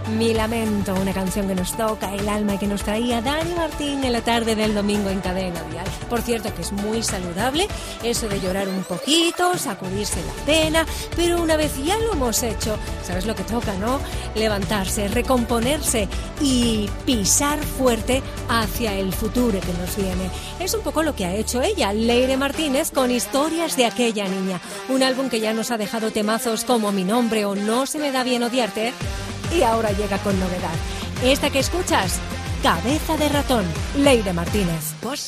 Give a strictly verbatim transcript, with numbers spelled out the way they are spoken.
Mi lamento, una canción que nos toca el alma y que nos traía Dani Martín en la tarde del domingo en Cadena Dial. Por cierto que es muy saludable eso de llorar un poquito, sacudirse la pena, pero una vez ya lo hemos hecho, ¿sabes lo que toca, no? Levantarse, recomponerse y pisar fuerte hacia el futuro que nos viene. Es un poco lo que ha hecho ella, Leire Martínez, con Historias de aquella niña, un álbum que ya nos ha dejado temazos como Mi nombre o No se me da bien odiarte, y ahora llega con novedad. Esta que escuchas, Cabeza de ratón, Leire Martínez. Pues